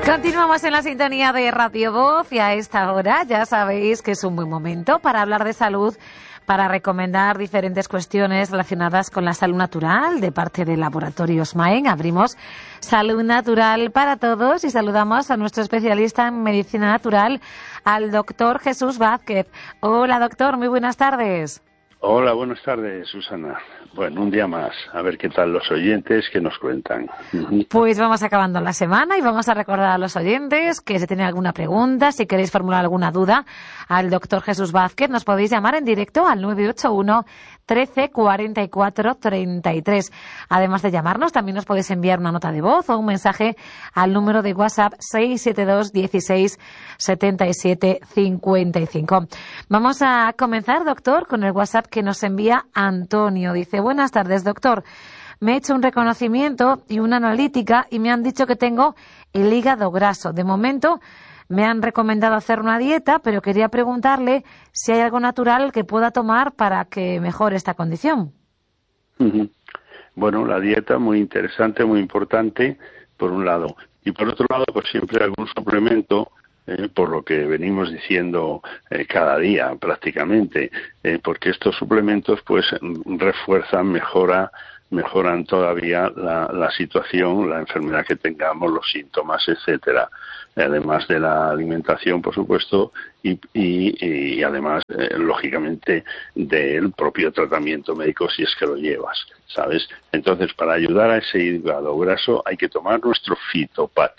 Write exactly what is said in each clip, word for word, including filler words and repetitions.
Continuamos en la sintonía de Radio Voz y a esta hora ya sabéis que es un buen momento para hablar de salud, para recomendar diferentes cuestiones relacionadas con la salud natural de parte de Laboratorios Maen. Abrimos Salud Natural para Todos y saludamos a nuestro especialista en medicina natural, al doctor Jesús Vázquez. Hola doctor, muy buenas tardes. Hola, buenas tardes, Susana. Bueno, un día más, a ver qué tal los oyentes que nos cuentan. Pues vamos acabando la semana y vamos a recordar a los oyentes que si tienen alguna pregunta, si queréis formular alguna duda al doctor Jesús Vázquez, nos podéis llamar en directo al nueve ocho uno, trece, cuarenta y cuatro, treinta y tres. Además de llamarnos, también nos podéis enviar una nota de voz o un mensaje al número de WhatsApp seis siete dos, dieciséis, setenta y siete, cincuenta y cinco. Vamos a comenzar, doctor, con el WhatsApp que nos envía Antonio. Dice: buenas tardes, doctor. Me he hecho un reconocimiento y una analítica y me han dicho que tengo el hígado graso. De momento me han recomendado hacer una dieta, pero quería preguntarle si hay algo natural que pueda tomar para que mejore esta condición. Bueno, la dieta muy interesante, muy importante, por un lado. Y por otro lado, pues siempre algún suplemento, Eh, por lo que venimos diciendo eh, cada día prácticamente, eh, porque estos suplementos pues refuerzan, mejora, mejoran todavía la, la situación, la enfermedad que tengamos, los síntomas, etcétera. Además de la alimentación, por supuesto, y, y, y además, eh, lógicamente, del propio tratamiento médico si es que lo llevas, ¿sabes? Entonces, para ayudar a ese hígado graso hay que tomar nuestro Fitopat.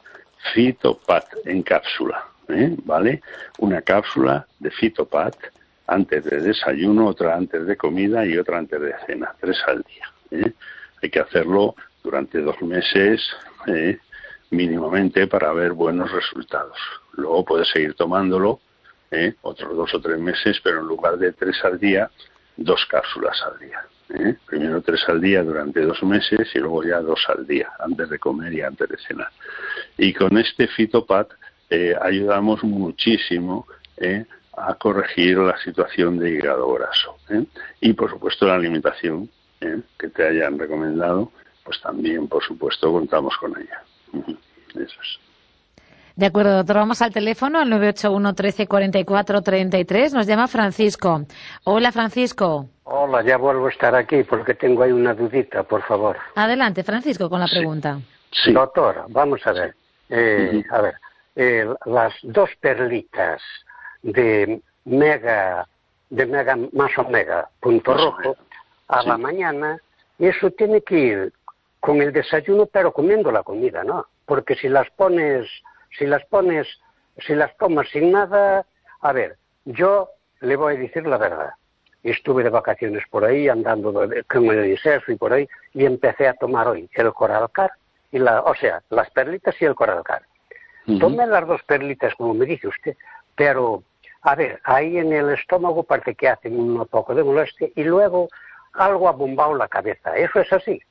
Fitopat en cápsula, ¿eh? ¿Vale? Una cápsula de Fitopat antes de desayuno, otra antes de comida y otra antes de cena, tres al día, ¿eh? Hay que hacerlo durante dos meses ¿eh? mínimamente para ver buenos resultados. Luego puedes seguir tomándolo ¿eh? otros dos o tres meses, pero en lugar de tres al día, dos cápsulas al día. ¿eh? Primero tres al día durante dos meses y luego ya dos al día, antes de comer y antes de cenar. Y con este Fitopat eh, ayudamos muchísimo eh, a corregir la situación de hígado graso. ¿eh? Y por supuesto la alimentación ¿eh? que te hayan recomendado, pues también por supuesto contamos con ella. Uh-huh. Eso es. De acuerdo, doctor. Vamos al teléfono, al nueve ocho uno, trece, cuarenta y cuatro, treinta y tres. Nos llama Francisco. Hola, Francisco. Hola, ya vuelvo a estar aquí porque tengo ahí una dudita, por favor. Adelante, Francisco, con la pregunta. Sí. Doctor, vamos a ver. Eh, uh-huh. A ver, eh, las dos perlitas de mega, de mega más omega, punto más rojo, a sí. la mañana, eso tiene que ir con el desayuno, pero comiendo la comida, ¿no? Porque si las pones... Si las pones, si las tomas sin nada, a ver, yo le voy a decir la verdad. Estuve de vacaciones por ahí, andando de, con el inserso y por ahí, y empecé a tomar hoy el Coralcar, y la, o sea, las perlitas y el Coralcar. Uh-huh. Tomé las dos perlitas, como me dice usted, pero, a ver, ahí en el estómago parece que hacen un poco de molestia, y luego algo ha bombado la cabeza. ¿Eso es así?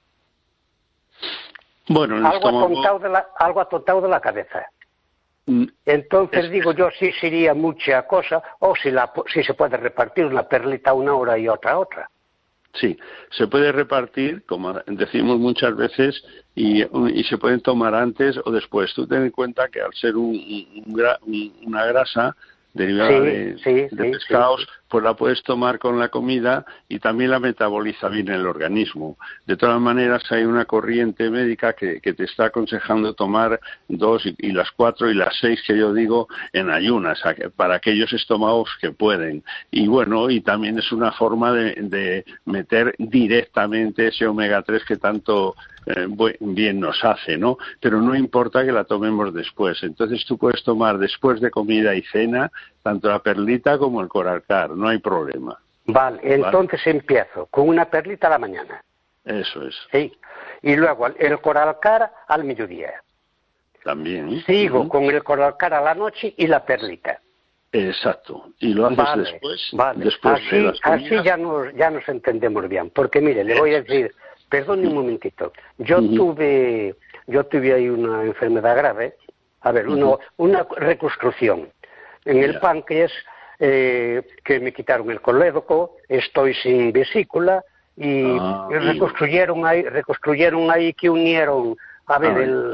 Bueno, el algo estómago... atontado de la, algo atontado de la cabeza. Entonces es, digo yo, sí sería mucha cosa, o si, la, si se puede repartir una perlita una hora y otra otra. Sí, se puede repartir, como decimos muchas veces, y, y se pueden tomar antes o después. Tú ten en cuenta que al ser un, un, un, una grasa derivada sí, de, sí, de sí, pescados, sí, sí. pues la puedes tomar con la comida y también la metaboliza bien el organismo. De todas maneras, hay una corriente médica que, que te está aconsejando tomar dos y, y las cuatro y las seis que yo digo en ayunas, para aquellos estómagos que pueden. Y bueno, y también es una forma de, de meter directamente ese omega tres que tanto eh, bien nos hace, ¿no? Pero no importa que la tomemos después. Entonces tú puedes tomar después de comida y cena tanto la perlita como el Coralcar, no hay problema. Vale, entonces ¿vale? Empiezo con una perlita a la mañana. Eso es. Sí, y luego el Coralcar al mediodía. También. ¿eh? Sigo uh-huh. con el Coralcar a la noche y la perlita. Exacto, y lo haces vale, después. Vale, después así, de las así ya nos, ya nos entendemos bien, porque mire, le voy a decir, perdone un momentito, yo uh-huh. tuve, yo tuve ahí una enfermedad grave, a ver, uh-huh. una, una reconstrucción en el yeah. páncreas, eh, que me quitaron el colédoco, estoy sin vesícula y, ah, y reconstruyeron ahí, reconstruyeron ahí que unieron, a ver, el,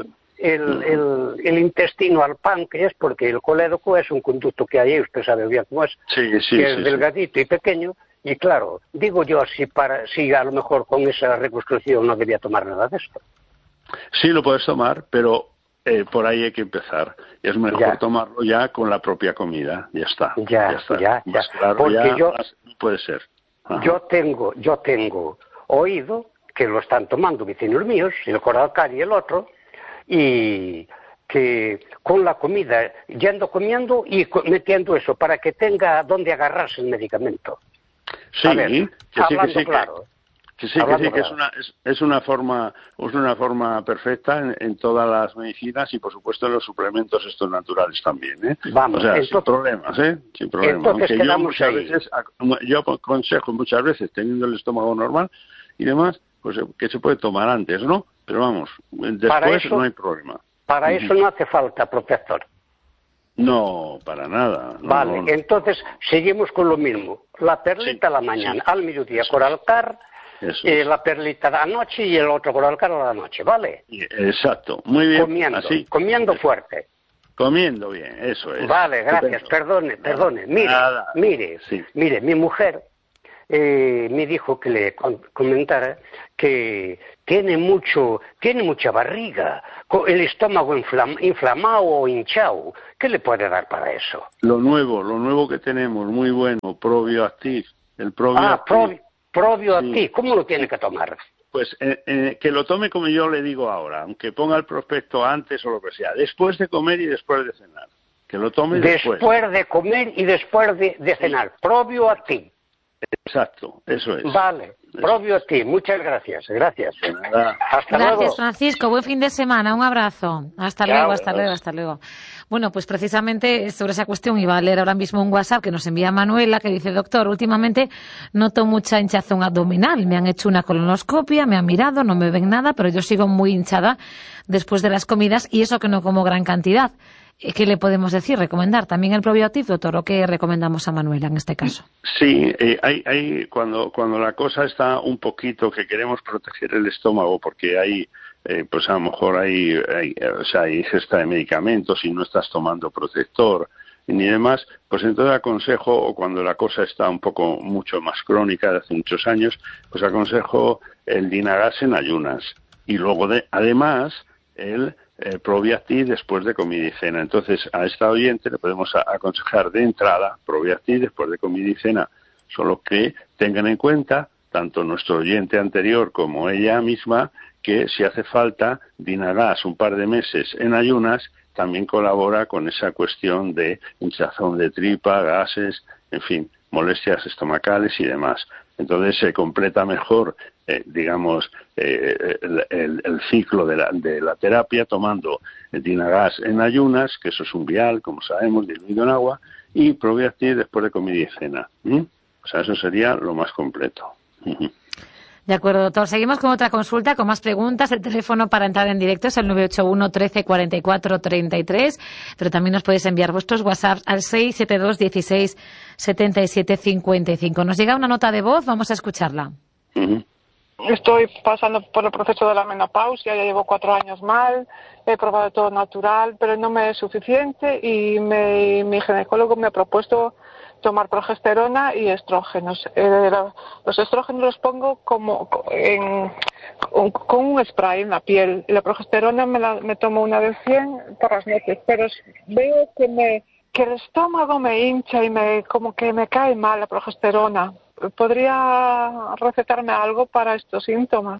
el, el, el intestino al páncreas, porque el colédoco es un conducto que hay ahí, usted sabe bien cómo es, sí, sí, que es sí, delgadito sí. y pequeño, y claro, digo yo, si, para, si a lo mejor con esa reconstrucción no debía tomar nada de esto. Sí, lo puedes tomar, pero eh, por ahí hay que empezar. Es mejor ya. tomarlo ya con la propia comida, ya está. Ya, ya está. ya, Más ya. claro, porque ya yo, más puede ser. Ajá. Yo tengo, yo tengo oído que lo están tomando vecinos míos, el Coralcar y el otro, y que con la comida, yendo comiendo y metiendo eso para que tenga donde agarrarse el medicamento. Sí, a ver, que hablando sí, que sí, claro. Que sí, que sí, que es una, es, es una forma es una forma perfecta en, en todas las medicinas y, por supuesto, en los suplementos estos naturales también, ¿eh? Vamos, o sea, entonces, sin problemas, ¿eh? Sin problemas. Entonces Aunque yo muchas ahí. veces, yo aconsejo muchas veces, teniendo el estómago normal y demás, pues que se puede tomar antes, ¿no? Pero vamos, después eso, no hay problema. Para uh-huh. eso no hace falta protector. No, para nada. No, vale, no, no. Entonces seguimos con lo mismo. La perlita sí, a la mañana, sí, al mediodía Coralcar, eh, la perlita de la noche y el otro Coralcar a la noche, ¿vale? Exacto, muy bien. Comiendo, así. comiendo fuerte. Comiendo bien, eso es. Vale, gracias, Estupendo. perdone, perdone. Mire, nada. mire, sí. mire, mi mujer eh, me dijo que le comentara que tiene mucho, tiene mucha barriga, el estómago inflam, inflamado o hinchado. ¿Qué le puede dar para eso? Lo nuevo, lo nuevo que tenemos, muy bueno, ProbioActiv. El ProbioActiv. Ah, Pro, ProbioActiv. Sí. ¿Cómo lo tiene que tomar? Pues eh, eh, que lo tome como yo le digo ahora, aunque ponga el prospecto antes o lo que sea, después de comer y después de cenar. Que lo tome después. Después de comer y después de, de cenar. Sí. ProbioActiv. Exacto, eso es. Vale, ProbioActiv, muchas gracias, gracias. Nada. Hasta gracias, luego. Francisco, buen fin de semana, un abrazo. Hasta Chao, luego, hasta Dios. luego, hasta luego. Bueno, pues precisamente sobre esa cuestión iba a leer ahora mismo un WhatsApp que nos envía Manuela, que dice: doctor, últimamente noto mucha hinchazón abdominal, me han hecho una colonoscopia, me han mirado, no me ven nada, pero yo sigo muy hinchada después de las comidas y eso que no como gran cantidad. ¿Qué le podemos decir? ¿Recomendar también el ProbioActiv, doctor, o qué recomendamos a Manuela en este caso? Sí, eh, hay, hay cuando, cuando la cosa está un poquito que queremos proteger el estómago porque hay, eh, pues a lo mejor hay, hay, o sea, hay ingesta de medicamentos y no estás tomando protector ni demás, pues entonces aconsejo, o cuando la cosa está un poco mucho más crónica de hace muchos años, pues aconsejo el Dinagas en ayunas y luego de, además el Eh, ProbioActiv después de comida y cena. Entonces, a esta oyente le podemos a, aconsejar de entrada ProbioActiv después de comida y cena, solo que tengan en cuenta, tanto nuestro oyente anterior como ella misma, que si hace falta, Dinagas un par de meses en ayunas también colabora con esa cuestión de hinchazón de tripa, gases, en fin, molestias estomacales y demás. Entonces se completa mejor, eh, digamos, eh, el, el, el ciclo de la, de la terapia tomando el Dinagas en ayunas, que eso es un vial, como sabemos, diluido en agua, y ProbioActiv después de comida y cena. ¿Mm? O sea, eso sería lo más completo. De acuerdo, doctor. Seguimos con otra consulta, con más preguntas. El teléfono para entrar en directo es el nueve ocho uno, trece, cuarenta y cuatro, treinta y tres, pero también nos podéis enviar vuestros WhatsApp al seis siete dos, dieciséis, setenta y siete, cincuenta y cinco. Nos llega una nota de voz, vamos a escucharla. Uh-huh. Estoy pasando por el proceso de la menopausia, ya llevo cuatro años mal, he probado todo natural, pero no me es suficiente y me, mi ginecólogo me ha propuesto tomar progesterona y estrógenos. Eh, los estrógenos los pongo como en, con un spray en la piel. Y la progesterona me, la, me tomo una vez cien por las noches, pero veo que me que el estómago me hincha y me como que me cae mal la progesterona. ¿Podría recetarme algo para estos síntomas?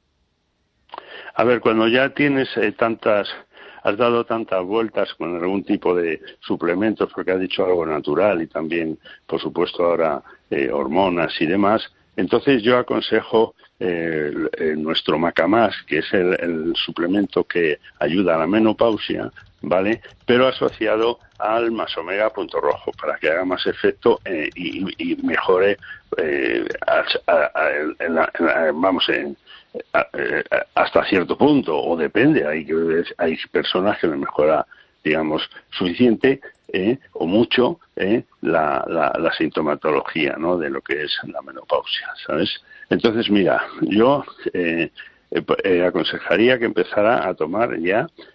A ver, cuando ya tienes eh, tantas... has dado tantas vueltas con algún tipo de suplementos, porque has dicho algo natural y también, por supuesto, ahora eh, hormonas y demás, entonces yo aconsejo eh, el, el nuestro Macamás, que es el, el suplemento que ayuda a la menopausia, ¿vale? Pero asociado al Más Omega Punto Rojo, para que haga más efecto eh, y, y mejore, eh, a, a, a, en la, en la, vamos, en hasta cierto punto, o depende, hay hay personas que les mejora, digamos, suficiente eh, o mucho eh, la, la, la sintomatología, ¿no?, de lo que es la menopausia, ¿sabes? Entonces, mira, yo eh, eh, aconsejaría que empezara a tomar ya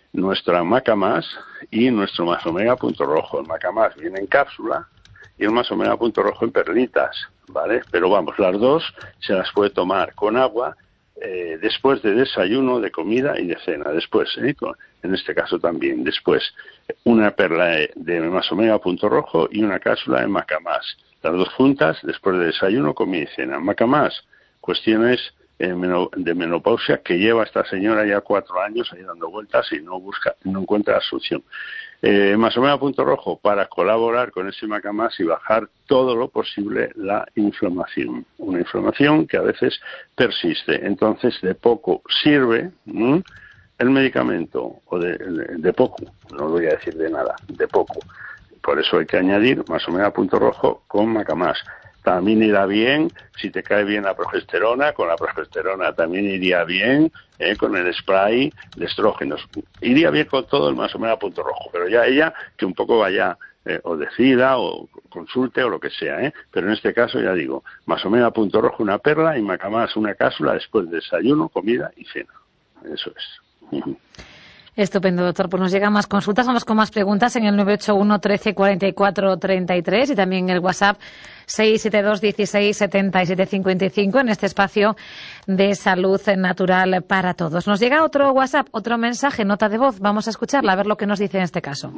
nuestra Maca Más y nuestro Más Omega Punto Rojo. El Maca Más viene en cápsula y el Más Omega Punto Rojo en perlitas, ¿vale? Pero vamos, las dos se las puede tomar con agua eh, después de desayuno, de comida y de cena. Después, ¿eh? Con, en este caso también, después una perla de, de Más Omega Punto Rojo y una cápsula de Maca Más. Las dos juntas después de desayuno, comida y cena. Maca Más, cuestiones de menopausia que lleva esta señora ya cuatro años ahí dando vueltas y no busca, no encuentra la solución. Eh, Más Omega Punto Rojo para colaborar con ese Maca Más y bajar todo lo posible la inflamación. Una inflamación que a veces persiste. Entonces, de poco sirve ¿no? el medicamento, o de, de, de poco, no voy a decir de nada, de poco. Por eso hay que añadir Más Omega Punto Rojo con Maca Más. También irá bien, si te cae bien la progesterona, con la progesterona también iría bien, eh, con el spray de estrógenos. Iría bien con todo el Más Omega Punto Rojo, pero ya ella que un poco vaya eh, o decida o consulte o lo que sea, ¿eh? Pero en este caso ya digo, Más Omega Punto Rojo una perla y Maca Más una cápsula después de desayuno, comida y cena. Eso es. Estupendo, doctor. Pues nos llegan más consultas, vamos con más preguntas en el nueve ocho uno, trece, cuarenta y cuatro, treinta y tres y también el WhatsApp seis siete dos, dieciséis, setenta y siete cincuenta y cinco en este espacio de salud natural para todos. Nos llega otro WhatsApp, otro mensaje, nota de voz. Vamos a escucharla, a ver lo que nos dice en este caso.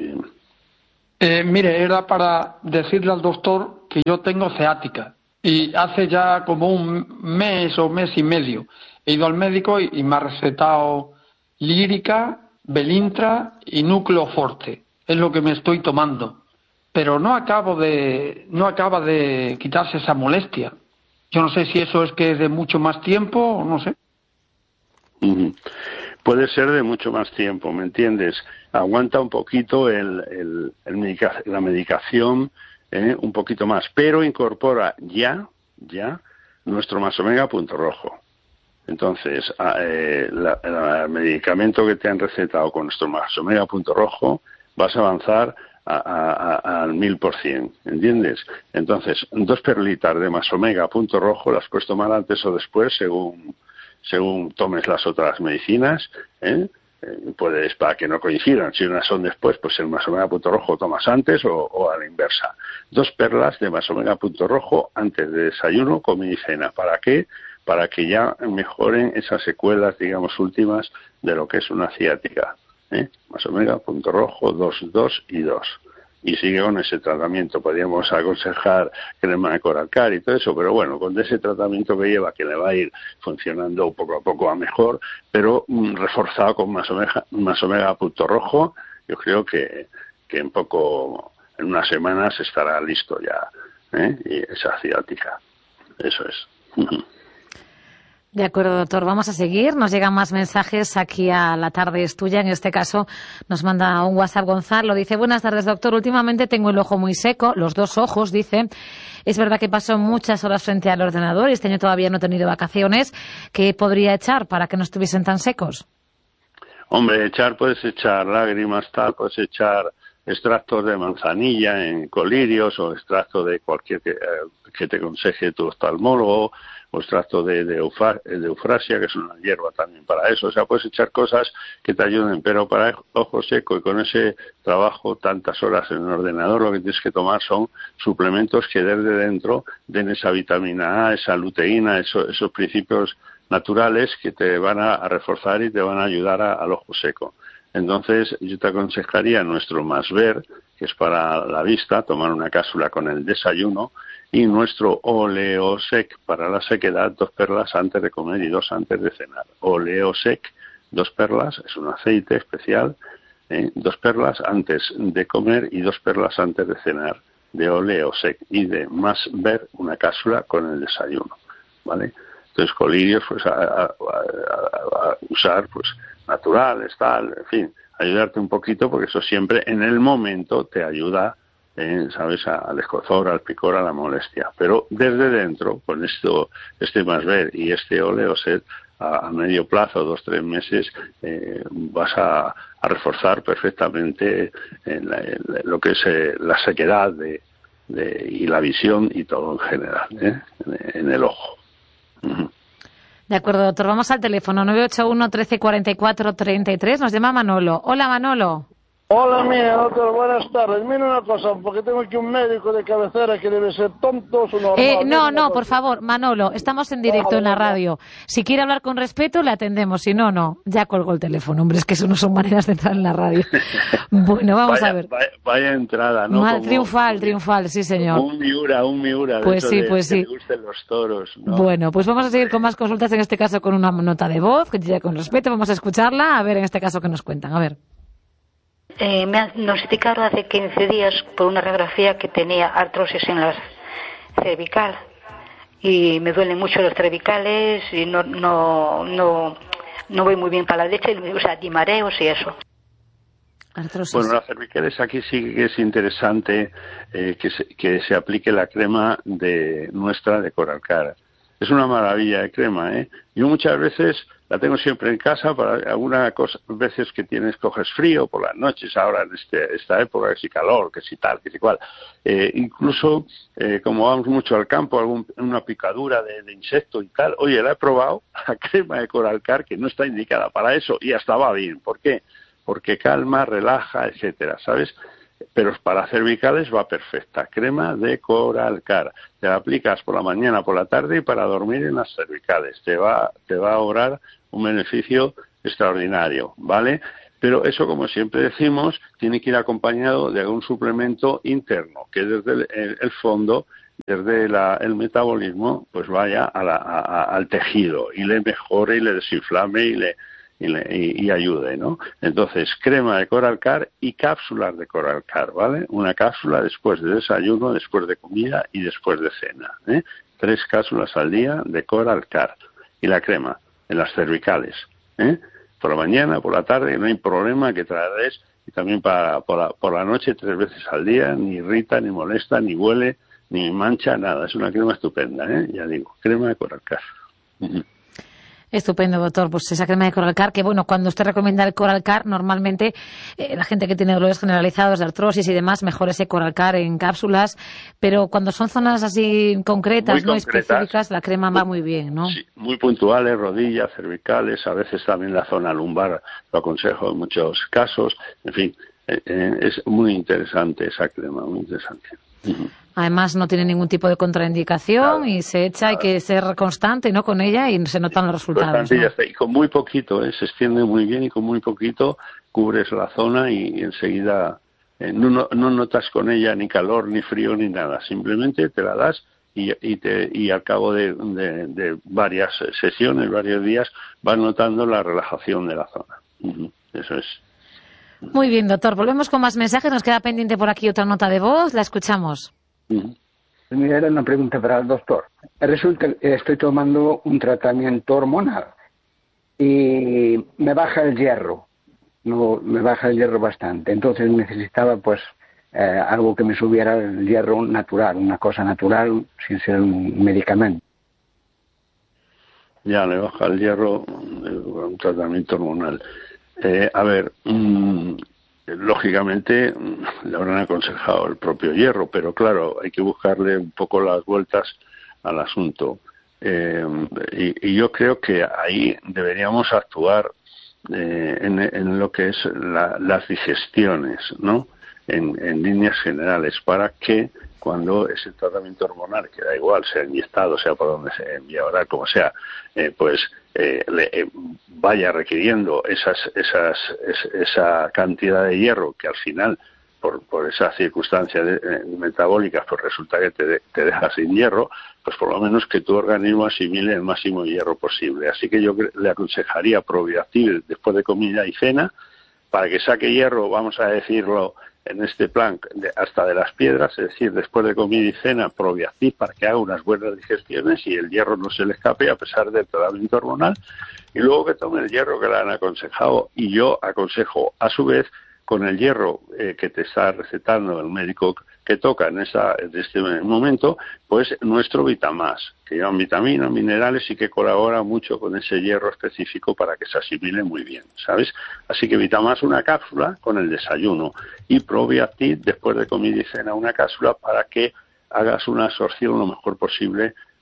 Eh, mire, era para decirle al doctor que yo tengo ciática y hace ya como un mes o mes y medio he ido al médico y, y me ha recetado Lírica, Belintra y Núcleo Forte. Es lo que me estoy tomando. Pero no acabo de, no acaba de quitarse esa molestia. Yo no sé si eso es que es de mucho más tiempo o no sé. Uh-huh. Puede ser de mucho más tiempo, ¿me entiendes? Aguanta un poquito el, el, el medica, la medicación, eh, un poquito más, pero incorpora ya, ya, nuestro Más Omega Punto Rojo. Entonces, eh, la, la, el medicamento que te han recetado con nuestro Más Omega Punto Rojo, vas a avanzar a, a, a, al mil por cien, ¿entiendes? Entonces, dos perlitas de Más Omega Punto Rojo las puedes tomar antes o después, según según tomes las otras medicinas, ¿eh? Eh, puedes, para que no coincidan, si unas son después, pues el Más Omega Punto Rojo tomas antes o, o a la inversa. Dos perlas de Más Omega Punto Rojo antes de desayuno, comida y cena. ¿Para qué? Para que ya mejoren esas secuelas, digamos, últimas de lo que es una ciática. ¿eh? Más Omega Punto Rojo, dos, dos y dos. Y sigue con ese tratamiento. Podríamos aconsejar crema de Coralcar y todo eso, pero bueno, con ese tratamiento que lleva, que le va a ir funcionando poco a poco a mejor, pero mm, reforzado con Más Omega, Más Omega Punto Rojo, yo creo que, que en poco, en unas semanas estará listo ya, ¿eh? y esa ciática. Eso es. De acuerdo, doctor. Vamos a seguir. Nos llegan más mensajes aquí a La Tarde es Tuya. En este caso nos manda un WhatsApp Gonzalo. Dice, buenas tardes, doctor. Últimamente tengo el ojo muy seco, los dos ojos, dice. Es verdad que paso muchas horas frente al ordenador y este año todavía no he tenido vacaciones. ¿Qué podría echar para que no estuviesen tan secos? Hombre, echar, puedes echar lágrimas, tal, puedes echar extractos de manzanilla en colirios o extracto de cualquier que, eh, que te aconseje tu oftalmólogo, o extracto de, de, eufra, de eufrasia, que es una hierba también para eso. O sea, puedes echar cosas que te ayuden, pero para ojo seco y con ese trabajo tantas horas en el ordenador, lo que tienes que tomar son suplementos que desde dentro den esa vitamina A, esa luteína, eso, esos principios naturales que te van a, a reforzar y te van a ayudar a, al ojo seco. Entonces, yo te aconsejaría nuestro Más Ver, que es para la vista, tomar una cápsula con el desayuno, y nuestro Oleosec para la sequedad, dos perlas antes de comer y dos antes de cenar. Oleosec, dos perlas, es un aceite especial, ¿eh? dos perlas antes de comer y dos perlas antes de cenar, de Oleosec, y de Más Ver, una cápsula con el desayuno, ¿vale? Entonces, colirios, pues a, a, a, a usar, pues naturales, tal, en fin, ayudarte un poquito, porque eso siempre en el momento te ayuda, eh, sabes, al escozor, al picor, a la molestia. Pero desde dentro, con esto, este Más Ver y este Oleoset, a, a medio plazo, dos, tres meses, eh, vas a, a reforzar perfectamente en la, en lo que es eh, la sequedad de, de, y la visión y todo en general, ¿eh? en, en el ojo. Uh-huh. De acuerdo, doctor. Vamos al teléfono nueve ocho uno, trece, cuarenta y cuatro, treinta y tres. Nos llama Manolo. Hola, Manolo. Hola, mía, doctor, buenas tardes. Mira una cosa, porque tengo aquí un médico de cabecera que debe ser tonto, su normal. Eh, no, no, por favor, Manolo, estamos en directo en la radio. Si quiere hablar con respeto, le atendemos. Si no, no. Ya colgó el teléfono, hombre, es que eso no son maneras de entrar en la radio. Bueno, vamos vaya, a ver. Vaya, vaya entrada, ¿no? Mal, como, triunfal, como, triunfal, sí, señor. Un Miura, un Miura. Pues sí, de, pues que sí. le gusten los toros, ¿no? Bueno, pues vamos a seguir con más consultas, en este caso con una nota de voz, que diga con respeto. Vamos a escucharla, a ver en este caso qué nos cuentan. A ver. Eh, me han diagnosticado hace quince días por una radiografía que tenía artrosis en la cervical y me duelen mucho los cervicales y no no no no voy muy bien para la derecha, o sea, y mareos y eso. Artrosis. Bueno, las cervicales aquí sí que es interesante eh, que, se, que se aplique la crema de nuestra de Coralcar. Es una maravilla de crema, ¿eh? Yo muchas veces la tengo siempre en casa para algunas veces que tienes, coges frío por las noches, ahora en este, esta época, que si calor, que si tal, que si cual. Eh, incluso, eh, como vamos mucho al campo, algún, una picadura de, de insecto y tal, oye, la he probado, la crema de Coralcar, que no está indicada para eso, y hasta va bien. ¿Por qué? Porque calma, relaja, etcétera, ¿sabes? Pero para cervicales va perfecta. Crema de Coralcar. Te la aplicas por la mañana, por la tarde y para dormir en las cervicales. Te va, te va a ahorrar un beneficio extraordinario, ¿vale? Pero eso, como siempre decimos, tiene que ir acompañado de algún suplemento interno, que desde el, el, el fondo, desde la, el metabolismo, pues vaya a la, a, al tejido y le mejore y le desinflame y le Y, le, y, y ayude, ¿no? Entonces, crema de Coralcar y cápsulas de Coralcar, ¿vale? Una cápsula después de desayuno, después de comida y después de cena, ¿eh? Tres cápsulas al día de Coralcar. Y la crema en las cervicales, ¿eh? Por la mañana, por la tarde, no hay problema que traes. Y también para, por, la, por la noche, tres veces al día, ni irrita, ni molesta, ni huele, ni mancha, nada. Es una crema estupenda, ¿eh? Ya digo, crema de Coralcar. Uh-huh. Estupendo, doctor. Pues esa crema de Coralcar, que bueno, cuando usted recomienda el Coralcar, normalmente eh, la gente que tiene dolores generalizados de artrosis y demás, mejor ese Coralcar en cápsulas, pero cuando son zonas así concretas, no específicas, la crema va muy bien, ¿no? Sí, muy puntuales, rodillas, cervicales, a veces también la zona lumbar, lo aconsejo en muchos casos, en fin, eh, eh, es muy interesante esa crema, muy interesante. Uh-huh. Además no tiene ningún tipo de contraindicación, claro, y se echa, claro, hay que ser constante, ¿no?, con ella y se notan los resultados, ¿no? Y con muy poquito, ¿eh? Se extiende muy bien y con muy poquito cubres la zona y, y enseguida eh, no, no, no notas con ella ni calor, ni frío, ni nada. Simplemente te la das y, y, te, y al cabo de, de, de varias sesiones, varios días, vas notando la relajación de la zona. Uh-huh. Eso es. Muy bien, doctor. Volvemos con más mensajes. Nos queda pendiente por aquí otra nota de voz. La escuchamos. Uh-huh. Mira, era una pregunta para el doctor. Resulta que estoy tomando un tratamiento hormonal y me baja el hierro. No, me baja el hierro bastante. Entonces necesitaba, pues, eh, algo que me subiera el hierro natural, una cosa natural, sin ser un medicamento. Ya, le baja el hierro, un tratamiento hormonal. Eh, a ver, mmm, lógicamente le habrán aconsejado el propio hierro, pero claro, hay que buscarle un poco las vueltas al asunto. Eh, y, y yo creo que ahí deberíamos actuar eh, en, en lo que es la, las digestiones, ¿no? En, en líneas generales, para que cuando ese tratamiento hormonal, que da igual, sea inyectado, sea por donde se envía oral, como sea, eh, pues eh, le, eh, vaya requiriendo esas, esas, es, esa cantidad de hierro que al final, por, por esas circunstancias de, eh, metabólicas, pues resulta que te, te deja sin hierro, pues por lo menos que tu organismo asimile el máximo de hierro posible. Así que yo le aconsejaría Probiactil después de comida y cena, para que saque hierro, vamos a decirlo, en este plan de, hasta de las piedras, es decir, después de comida y cena, Probiactil para que haga unas buenas digestiones y el hierro no se le escape a pesar del tratamiento hormonal, y luego que tome el hierro que le han aconsejado, y yo aconsejo a su vez con el hierro eh, que te está recetando el médico que toca en, esa, en este momento, pues nuestro Vitamás, que llevan vitaminas, minerales y que colabora mucho con ese hierro específico para que se asimile muy bien, ¿sabes? Así que Vitamás una cápsula con el desayuno y Probiactil después de comida y cena una cápsula para que hagas una absorción lo mejor posible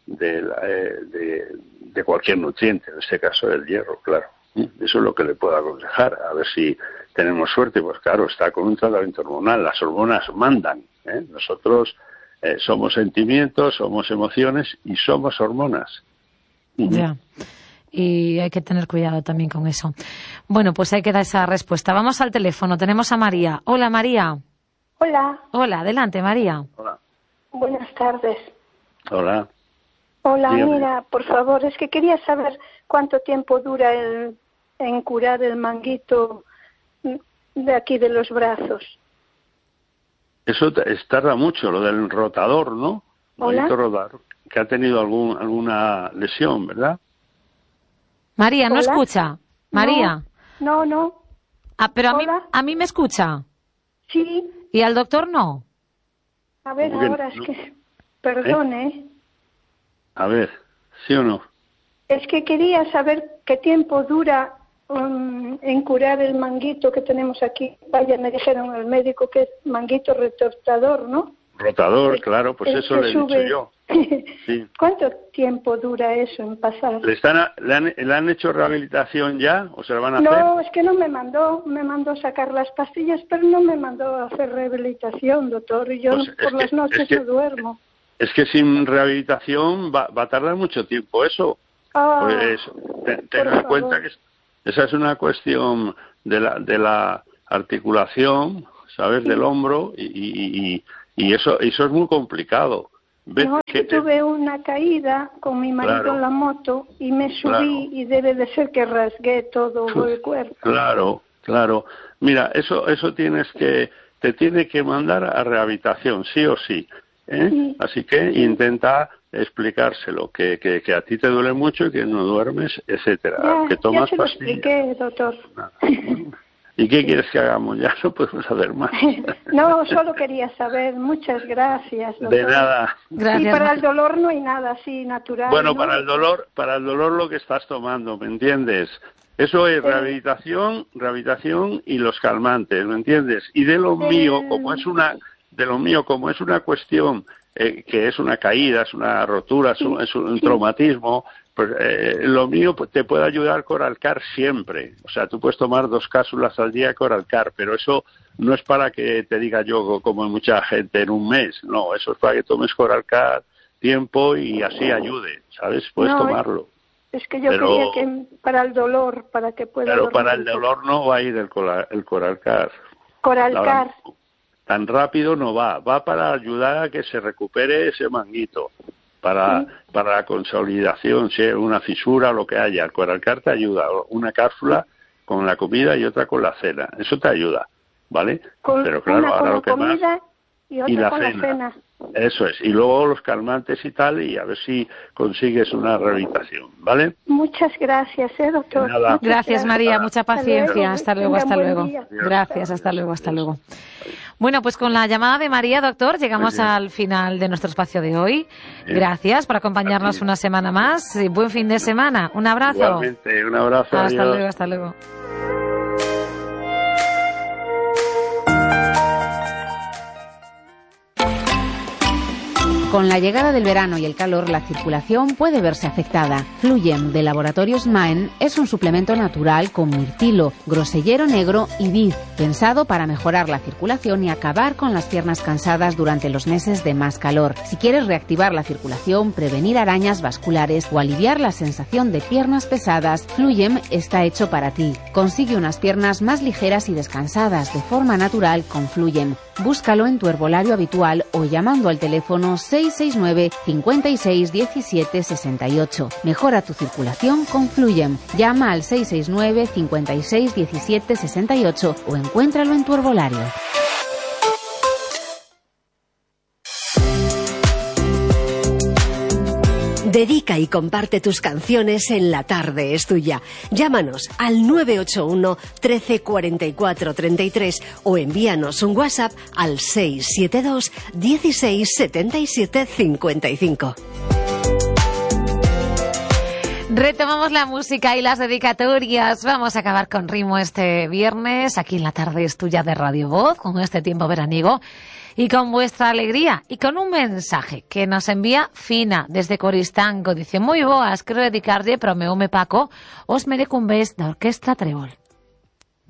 de, eh, de, de cualquier nutriente, en este caso del hierro, claro. Eso es lo que le puedo aconsejar, a ver si tenemos suerte. Pues claro, está con un tratamiento hormonal, las hormonas mandan, ¿eh? Nosotros eh, somos sentimientos, somos emociones y somos hormonas. Ya, y hay que tener cuidado también con eso. Bueno, pues hay que dar esa respuesta. Vamos al teléfono, tenemos a María. Hola, María. Hola. Hola, adelante, María. Hola. Buenas tardes. Hola. Hola, Dígame. mira, por favor, es que quería saber cuánto tiempo dura el, en curar el manguito de aquí de los brazos. Eso te- tarda mucho, lo del rotador, ¿no? Hola. Manguito rotador, que ha tenido algún, alguna lesión, ¿verdad? María, ¿no Hola. escucha? María. No, no, Ah, pero a mí, Hola. a mí me escucha. sí. ¿Y al doctor no? A ver, Muy bien, ahora es ¿no? que, perdone, ¿eh? A ver, ¿sí o no? Es que quería saber qué tiempo dura um, en curar el manguito que tenemos aquí. Vaya, me dijeron el médico que es manguito retortador, ¿no? Rotador, claro, pues El eso que le he dicho sube. yo. Sí. ¿Cuánto tiempo dura eso en pasar? ¿Le, están a- le, han, ¿Le han hecho rehabilitación ya o se la van a No, hacer? es que no me mandó, me mandó sacar las pastillas, pero no me mandó a hacer rehabilitación, doctor, y yo Pues es por que- las noches es que- no duermo. Es que sin rehabilitación va, va a tardar mucho tiempo eso. Ah, Pues te- tenga en favor. cuenta que es- esa es una cuestión de la, de la articulación, ¿sabes? Del hombro y, y, y, y eso, eso es muy complicado. Ve no, es que que te- tuve una caída con mi marido Claro. en la moto y me subí Claro. y debe de ser que rasgué todo el cuerpo. Claro, claro. Mira, eso, eso tienes que, te tiene que mandar a rehabilitación, sí o sí. ¿eh? Sí. Así que intenta explicárselo, que, que, que a ti te duele mucho y que no duermes, etcétera, Ya, que ya tomas se lo pastillas. expliqué, doctor. ¿Y qué quieres que hagamos? Ya no podemos hacer más. No, solo quería saber. Muchas gracias, doctor. De nada. Gracias. Y para el dolor no hay nada así natural. Bueno, ¿no? para el dolor, para el dolor lo que estás tomando, ¿me entiendes? Eso es rehabilitación, rehabilitación y los calmantes, ¿me entiendes? Y de lo mío, como es una, de lo mío, como es una cuestión eh, que es una caída, es una rotura, es un, es un traumatismo, pues eh, lo mío pues, te puede ayudar Coralcar siempre. O sea, tú puedes tomar dos cápsulas al día Coralcar, pero eso no es para que te diga yo como mucha gente en un mes, no, eso es para que tomes Coralcar tiempo y así ayude, ¿sabes? Puedes No, tomarlo. Es que yo Pero- quería que para el dolor, para que pueda Pero dormir para el un poco. dolor no va a ir el, cola- el Coralcar. Coralcar. Ahora mismo. Tan rápido no va, va para ayudar a que se recupere ese manguito, para, Sí. para la consolidación, si hay una fisura o lo que haya. El Coralcar te ayuda, una cápsula con la comida y otra con la cena, eso te ayuda, ¿vale? Con Pero claro, una ahora con lo la que más... comida y otra y la con cena. la cena. Eso es, y luego los calmantes y tal, y a ver si consigues una rehabilitación, ¿vale? Muchas gracias, ¿eh, doctor? Nada. Muchas Gracias, María. Mucha Hasta paciencia. luego. Hasta luego, Tengan hasta buen luego. día. Gracias, hasta luego, hasta luego. Bueno, pues con la llamada de María, doctor, llegamos Muy bien. al final de nuestro espacio de hoy. Bien. Gracias por acompañarnos Así. una semana más. Y buen fin de semana. Un abrazo. Igualmente, un abrazo. Hasta adiós. luego, hasta luego. Con la llegada del verano y el calor, la circulación puede verse afectada. Fluyem de Laboratorios Maen es un suplemento natural con mirtilo, grosellero negro y vid, pensado para mejorar la circulación y acabar con las piernas cansadas durante los meses de más calor. Si quieres reactivar la circulación, prevenir arañas vasculares o aliviar la sensación de piernas pesadas, Fluyem está hecho para ti. Consigue unas piernas más ligeras y descansadas de forma natural con Fluyem. Búscalo en tu herbolario habitual o llamando al teléfono seis seis nueve, cinco seis, uno siete, seis ocho. Mejora tu circulación con Fluyem. Llama al seis seis nueve, cinco seis, uno siete, seis ocho o encuéntralo en tu herbolario. Dedica y comparte tus canciones en La Tarde es Tuya. Llámanos al nueve ocho uno, trece, cuarenta y cuatro, treinta y tres o envíanos un WhatsApp al seis siete dos, dieciséis, setenta y siete, cincuenta y cinco. Retomamos la música y las dedicatorias. Vamos a acabar con ritmo este viernes aquí en La Tarde es Tuya de Radio Voz con este tiempo veraniego. y con vuestra alegría y con un mensaje que nos envía Fina desde Coristanco. Dice: moi boas, quero dedicarlle para o meu home Paco os merecumbeis da Orquestra Trébol.